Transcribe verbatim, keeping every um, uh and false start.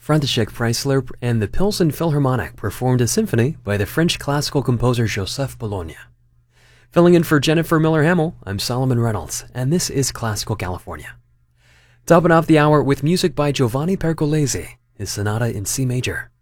František Preissler and the Pilsen Philharmonic performed a symphony by the French classical composer Joseph Bologna. Filling in for Jennifer Miller-Hamill, I'm Solomon Reynolds, and this is Classical California. Topping off the hour with music by Giovanni Pergolesi, his sonata in C major.